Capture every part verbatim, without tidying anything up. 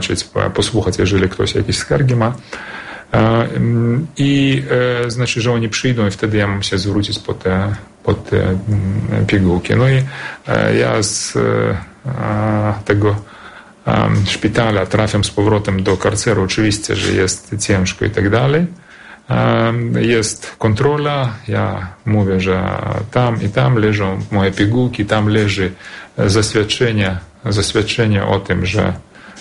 posłuchać, jeżeli ktoś jakieś skargi ma. I znaczy, że oni przyjdą i wtedy ja mam się zwrócić po te, po te pigułki. No i ja z tego szpitala trafiam z powrotem do karceru. Oczywiście, że jest ciężko i tak dalej. Jest kontrola, ja mówię, że tam i tam leżą moje pigułki, tam leży zaświadczenie, zaświadczenie o tym, że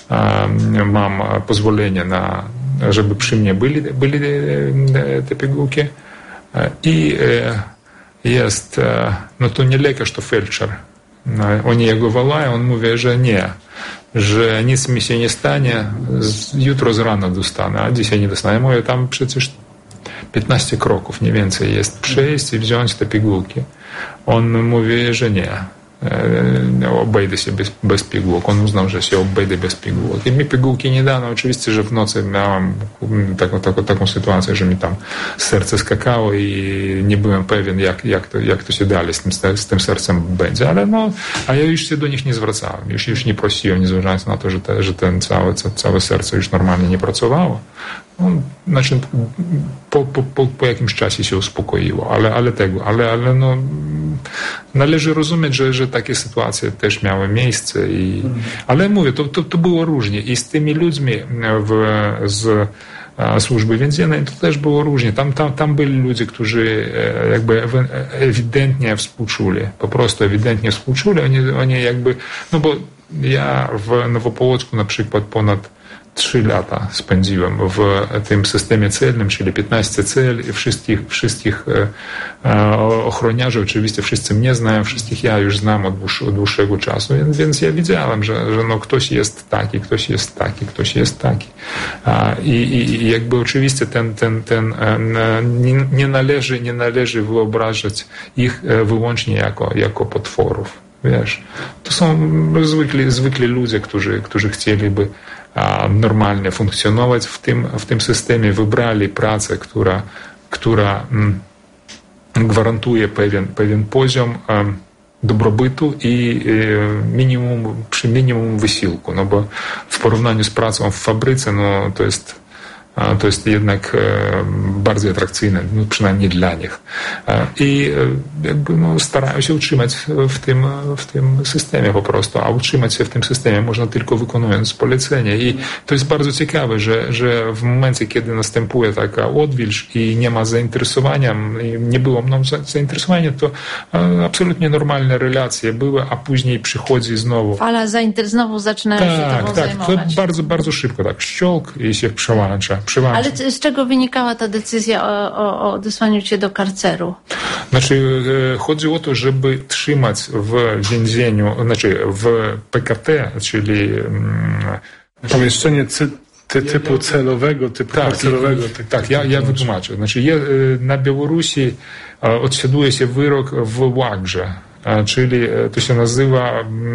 mam pozwolenie na, żeby przy mnie byli, byli te pigułki. I jest, no to nie lekarz, to felczer. Oni jego wołają, on mówi, że nie, że nic mi się nie stanie, jutro z rana dostanę, a dzisiaj nie dostanę. Mówię, tam przecież piętnaście kroków, nie więcej jest, przejść i wziąć te pigułki. On mówi, że nie, obejdę się bez, bez pigułek. On uznał, że się obejdę bez pigułek. I mi pigułki nie dano. Oczywiście, że w nocy miałam taką, taką, taką sytuację, że mi tam serce skakało i nie byłem pewien, jak, jak, to, jak to się dalej z tym, z tym sercem będzie. Ale no, a ja już się do nich nie zwracałem. Już, już nie prosiłem, nie zważając na to, że, te, że ten całe, całe serce już normalnie nie pracowało. No, znaczy, po, po, po, po jakimś czasie się uspokoiło, ale, ale tego, ale, ale no, należy rozumieć, że, że takie sytuacje też miały miejsce. I, ale mówię, to, to, to było różnie. I z tymi ludźmi w, z służby więziennej to też było różnie. Tam, tam, tam byli ludzie, którzy jakby ewidentnie współczuli, po prostu ewidentnie współczuli. Oni, oni jakby, no bo ja w Nowopołocku na przykład ponad trzy lata spędziłem w tym systemie celnym, czyli piętnaście cel i wszystkich, wszystkich ochroniarzy, oczywiście wszyscy mnie znają, wszystkich ja już znam od, dłuż, od dłuższego czasu, więc ja widziałem, że, że no ktoś jest taki, ktoś jest taki, ktoś jest taki. I, i jakby oczywiście ten, ten, ten nie, nie, należy, nie należy wyobrażać ich wyłącznie jako, jako potworów. Wiesz, to są zwykli, zwykli ludzie, którzy, którzy chcieliby normalnie funkcjonować w tym, w tym systemie, wybrali pracę, która, która gwarantuje pewien, pewien poziom dobrobytu i minimum, przy minimum wysiłku, no bo w porównaniu z pracą w fabryce, no to jest to jest jednak bardziej atrakcyjne, no przynajmniej dla nich. I jakby no, starają się utrzymać w tym, w tym systemie po prostu, a utrzymać się w tym systemie można tylko wykonując polecenie. I to jest bardzo ciekawe, że, że w momencie, kiedy następuje taka odwilż i nie ma zainteresowania, nie było mną zainteresowania, to absolutnie normalne relacje były, a później przychodzi znowu... Fala zainteresowania, znowu zaczynają tak, się tobą tak, zajmować. Tak, to bardzo, bardzo szybko, tak, ściąg i się przełącza. Ale z czego wynikała ta decyzja o, o, o odesłaniu cię do karceru? Znaczy, chodzi o to, żeby trzymać w więzieniu, znaczy w P K T, czyli... Pomieszczenie cy, ty, typu celowego, typu tak, karcerowego. Tak, tak ja, ja wytłumaczę. Znaczy, je, na Białorusi odsiaduje się wyrok w łagrze, czyli to się nazywa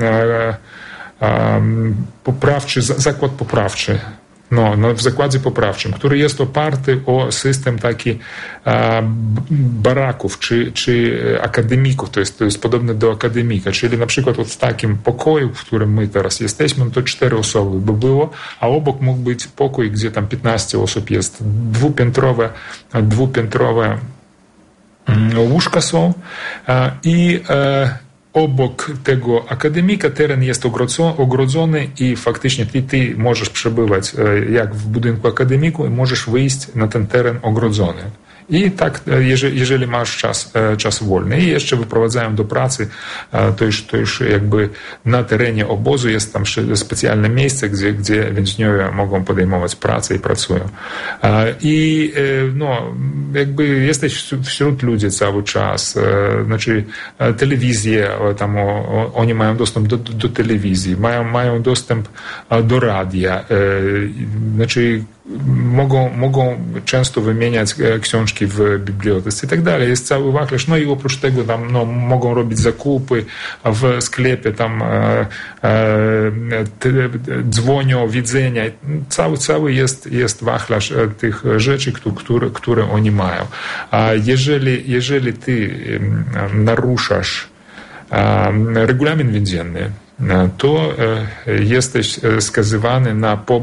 poprawczy, zakład poprawczy. No, no, w zakładzie poprawczym, który jest oparty o system taki e, baraków czy, czy akademików, to jest, to jest podobne do akademika, czyli na przykład w takim pokoju, w którym my teraz jesteśmy, no to cztery osoby by było, a obok mógł być pokój, gdzie tam piętnaście osób jest, dwupiętrowe, dwupiętrowe łóżka są e, i e, obok tego akademika teren jest ogrodzony i faktycznie ty, ty możesz przebywać jak w budynku akademiku i możesz wyjść na ten teren ogrodzony. I tak, jeżeli, jeżeli masz czas, czas wolny i jeszcze wyprowadzają do pracy, to już, to już jakby na terenie obozu jest tam specjalne miejsce, gdzie, gdzie więźniowie mogą podejmować pracę i pracują. I no, jakby jesteś wśród ludzi cały czas, znaczy telewizję, tam oni mają dostęp do, do telewizji, mają, mają dostęp do radia, znaczy mogą, mogą często wymieniać książki w bibliotece i tak dalej. Jest cały wachlarz. No i oprócz tego tam no, mogą robić zakupy w sklepie, tam e, e, te, dzwonią, widzenia. Cały, cały jest, jest wachlarz tych rzeczy, które, które oni mają. A jeżeli, jeżeli ty naruszasz regulamin więzienny, to jesteś skazywany na